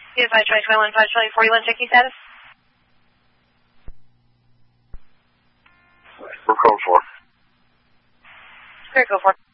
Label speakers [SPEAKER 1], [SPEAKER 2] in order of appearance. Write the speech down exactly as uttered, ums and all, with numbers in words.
[SPEAKER 1] Yes, five twenty, twenty-one, five twenty, forty-one, checking status.
[SPEAKER 2] We're code four.
[SPEAKER 1] Clear, go for it.